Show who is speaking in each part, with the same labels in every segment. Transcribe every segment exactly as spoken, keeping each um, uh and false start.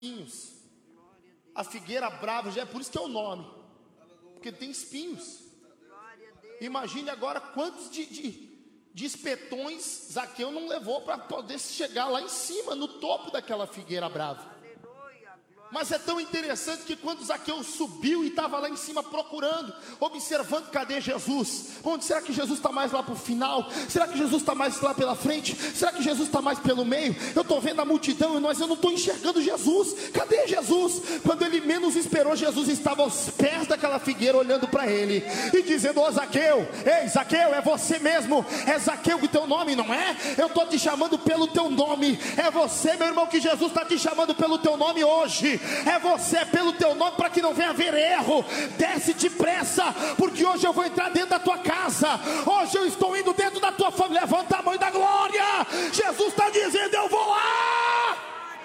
Speaker 1: espinhos. A figueira brava, já é por isso que é o nome, porque tem espinhos. Imagine agora quantos de, de, de espetões Zaqueu não levou para poder chegar lá em cima, no topo daquela figueira brava. Mas é tão interessante que quando Zaqueu subiu e estava lá em cima procurando, observando, cadê Jesus? Onde será que Jesus está mais lá para o final? Será que Jesus está mais lá pela frente? Será que Jesus está mais pelo meio? Eu estou vendo a multidão, mas eu não estou enxergando Jesus. Cadê Jesus? Quando ele menos esperou, Jesus estava aos pés daquela figueira, olhando para ele e dizendo: ô Zaqueu, ei Zaqueu, é você mesmo? É Zaqueu o teu nome, não é? Eu estou te chamando pelo teu nome. É você, meu irmão, que Jesus está te chamando pelo teu nome hoje. É você, pelo teu nome, para que não venha haver erro. Desce depressa, porque hoje eu vou entrar dentro da tua casa. Hoje eu estou indo dentro da tua família. Levanta a mão e dá glória. Jesus está dizendo: eu vou lá.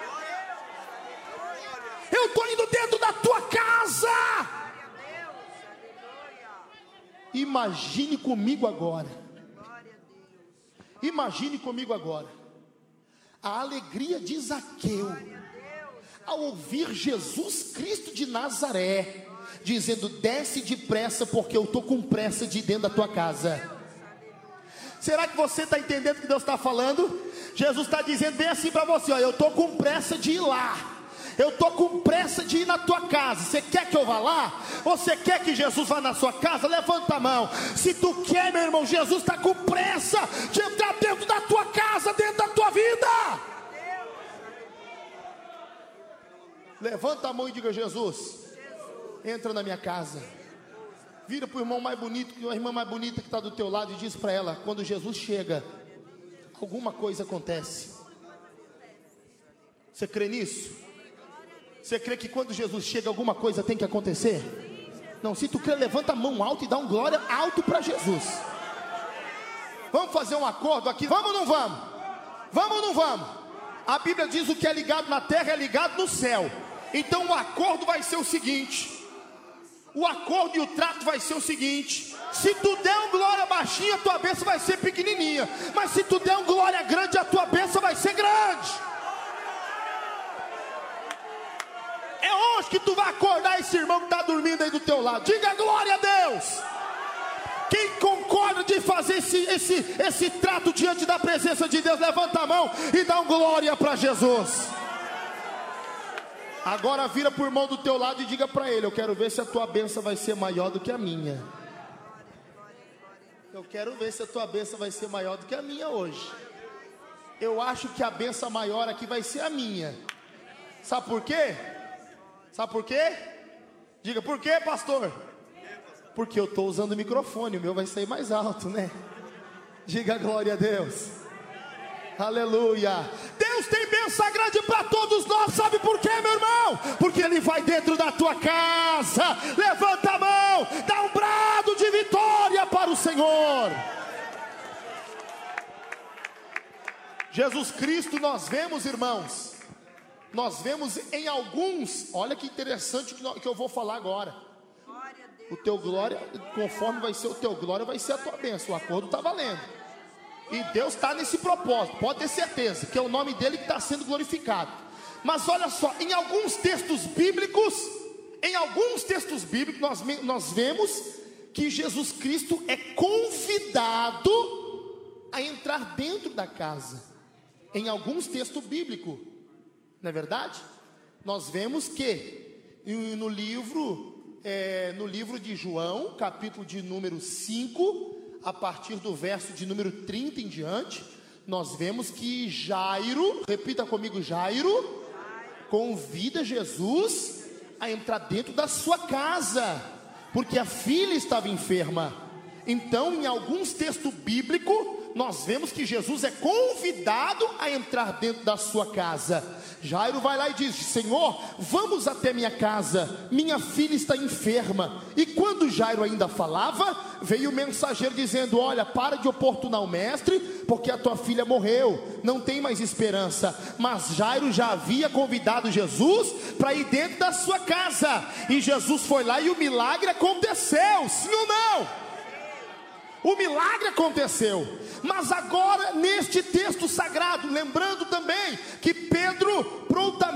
Speaker 1: Eu estou indo dentro da tua casa. Imagine comigo agora. Imagine comigo agora a alegria de Zaqueu ao ouvir Jesus Cristo de Nazaré dizendo: desce depressa, porque eu estou com pressa de ir dentro da tua casa. Será que você está entendendo o que Deus está falando? Jesus está dizendo bem assim para você: ó, eu estou com pressa de ir lá. Eu estou com pressa de ir na tua casa. Você quer que eu vá lá? Você quer que Jesus vá na sua casa? Levanta a mão. Se tu quer, meu irmão, Jesus está com pressa de entrar dentro da tua casa, dentro da tua vida. Levanta a mão e diga: Jesus, entra na minha casa. Vira para o irmão mais bonito, a irmã mais bonita que está do teu lado, e diz para ela: quando Jesus chega, alguma coisa acontece. Você crê nisso? Você crê que quando Jesus chega, alguma coisa tem que acontecer? Não, se tu crê, levanta a mão alto e dá um glória alto para Jesus. Vamos fazer um acordo aqui? Vamos ou não vamos? Vamos ou não vamos? A Bíblia diz: o que é ligado na terra é ligado no céu. Então o acordo vai ser o seguinte: o acordo e o trato vai ser o seguinte: se tu der um glória baixinha, a tua bênção vai ser pequenininha. Mas se tu der um glória grande, a tua bênção vai ser grande. É hoje que tu vai acordar esse irmão que está dormindo aí do teu lado. Diga glória a Deus. Quem concorda de fazer esse, esse, esse trato diante da presença de Deus, levanta a mão e dá um glória para Jesus. Agora vira para o irmão do teu lado e diga para ele: eu quero ver se a tua bênção vai ser maior do que a minha. Eu quero ver se a tua bênção vai ser maior do que a minha hoje. Eu acho que a bênção maior aqui vai ser a minha. Sabe por quê? Sabe por quê? Diga: por quê, pastor? Porque eu estou usando o microfone, o meu vai sair mais alto, né? Diga glória a Deus. Aleluia. Deus tem bênção grande para todos nós. Sabe por quê, meu irmão? Porque Ele vai dentro da tua casa. Levanta a mão, dá um brado de vitória para o Senhor. Jesus Cristo, nós vemos, irmãos, nós vemos em alguns, olha que interessante que eu vou falar agora. O teu glória, conforme vai ser o teu glória, vai ser a tua bênção. O acordo está valendo. E Deus está nesse propósito, pode ter certeza, que é o nome dele que está sendo glorificado. Mas olha só, em alguns textos bíblicos, em alguns textos bíblicos, nós, nós vemos que Jesus Cristo é convidado a entrar dentro da casa. Em alguns textos bíblicos, não é verdade? Nós vemos que no livro... É, no livro de João, capítulo de número cinco, a partir do verso de número trinta em diante, nós vemos que Jairo, repita comigo, Jairo, convida Jesus a entrar dentro da sua casa, porque a filha estava enferma. Então, em alguns textos bíblicos, nós vemos que Jesus é convidado a entrar dentro da sua casa. Jairo vai lá e diz: Senhor, vamos até minha casa, minha filha está enferma. E quando Jairo ainda falava, veio o mensageiro dizendo: olha, para de oportunar o mestre, porque a tua filha morreu, não tem mais esperança. Mas Jairo já havia convidado Jesus para ir dentro da sua casa, e Jesus foi lá e o milagre aconteceu, sim ou não? O milagre aconteceu. Mas agora neste texto sagrado, lembrando também que Pedro prontamente